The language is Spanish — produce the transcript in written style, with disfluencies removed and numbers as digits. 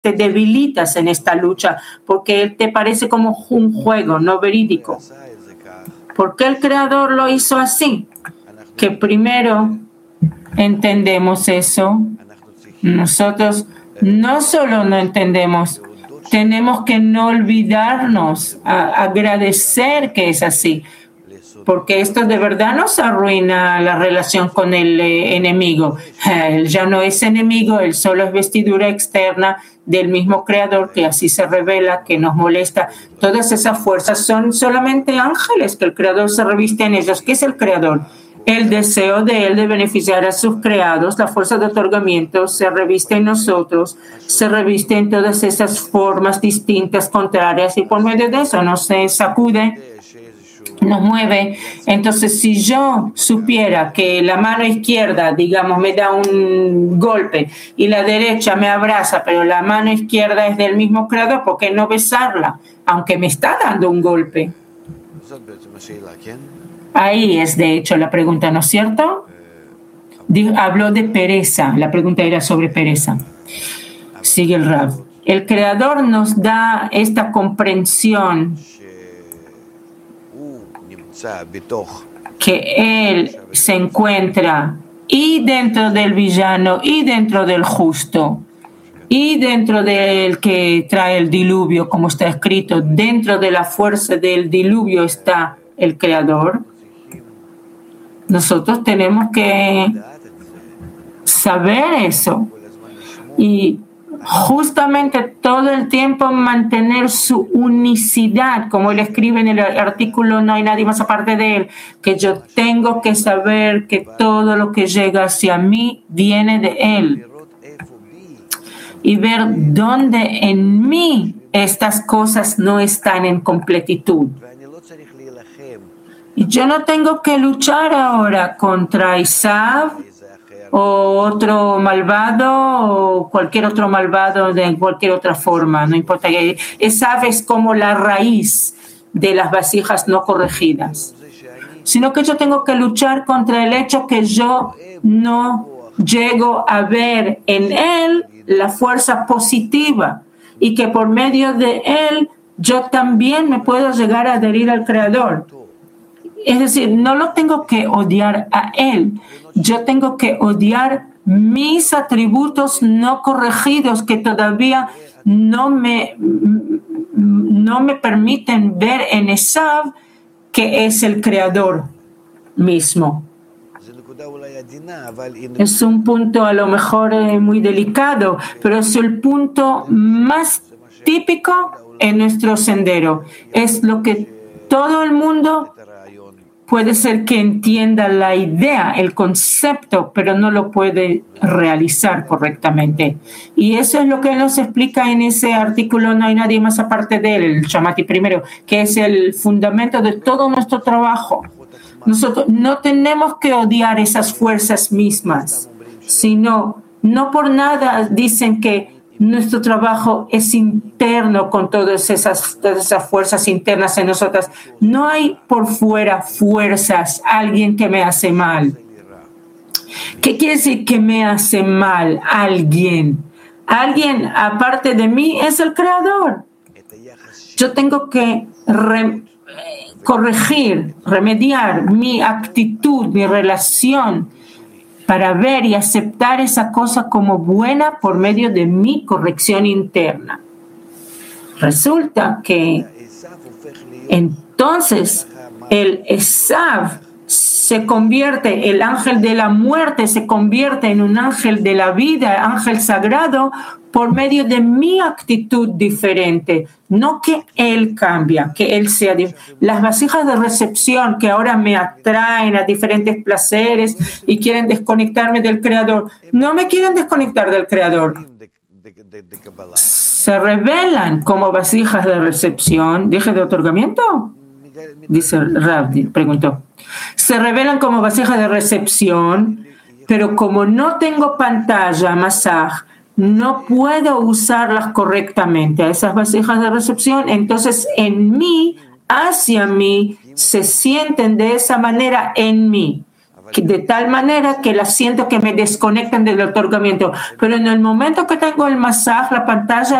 te debilitas en esta lucha porque te parece como un juego no verídico. ¿Por qué el Creador lo hizo así? Que primero entendemos eso. Nosotros no solo no entendemos, tenemos que no olvidarnos, agradecer que es así. Porque esto de verdad nos arruina la relación con el enemigo. Él ya no es enemigo, él solo es vestidura externa del mismo Creador que así se revela, que nos molesta. Todas esas fuerzas son solamente ángeles que el Creador se reviste en ellos. ¿Qué es el Creador? El deseo de él de beneficiar a sus creados, la fuerza de otorgamiento se reviste en nosotros, se reviste en todas esas formas distintas, contrarias, y por medio de eso nos sacude, nos mueve. Entonces, si yo supiera que la mano izquierda, digamos, me da un golpe y la derecha me abraza, pero la mano izquierda es del mismo creador, ¿por qué no besarla? Aunque me está dando un golpe. Ahí es, de hecho, la pregunta, ¿no es cierto? Habló de pereza. La pregunta era sobre pereza. Sigue el Rav. El Creador nos da esta comprensión que Él se encuentra y dentro del villano y dentro del justo y dentro del que trae el diluvio, como está escrito, dentro de la fuerza del diluvio está el Creador. Nosotros tenemos que saber eso y justamente todo el tiempo mantener su unicidad, como él escribe en el artículo, no hay nadie más aparte de él, que yo tengo que saber que todo lo que llega hacia mí viene de él y ver dónde en mí estas cosas no están en completitud. Y yo no tengo que luchar ahora contra Esav o otro malvado o cualquier otro malvado de cualquier otra forma, no importa. Esav es como la raíz de las vasijas no corregidas, sino que yo tengo que luchar contra el hecho que yo no llego a ver en él la fuerza positiva y que por medio de él yo también me puedo llegar a adherir al Creador. Es decir, no lo tengo que odiar a él, yo tengo que odiar mis atributos no corregidos que todavía no me permiten ver en Esav que es el Creador mismo. Es un punto a lo mejor muy delicado, pero es el punto más típico en nuestro sendero. Es lo que todo el mundo puede ser que entienda la idea, el concepto, pero no lo puede realizar correctamente. Y eso es lo que él nos explica en ese artículo, no hay nadie más aparte de él, el Shamati primero, que es el fundamento de todo nuestro trabajo. Nosotros no tenemos que odiar esas fuerzas mismas, sino, no por nada dicen que nuestro trabajo es interno con todas esas fuerzas internas en nosotras. No hay por fuera fuerzas, alguien que me hace mal. ¿Qué quiere decir que me hace mal alguien? Alguien aparte de mí es el Creador. Yo tengo que corregir, remediar mi actitud, mi relación, para ver y aceptar esa cosa como buena por medio de mi corrección interna. Resulta que entonces el Esav se convierte, el ángel de la muerte se convierte en un ángel de la vida, ángel sagrado, por medio de mi actitud diferente. No que él cambia, que él sea diferente. Las vasijas de recepción que ahora me atraen a diferentes placeres y quieren desconectarme del Creador, no me quieren desconectar del Creador. Se revelan como vasijas de recepción. ¿Dije de otorgamiento? Dice Rav, preguntó. Se revelan como vasijas de recepción, pero como no tengo pantalla, masaj, no puedo usarlas correctamente a esas vasijas de recepción, entonces en mí, hacia mí, se sienten de esa manera en mí. de tal manera que las siento que me desconectan del otorgamiento. Pero en el momento que tengo el masaje, la pantalla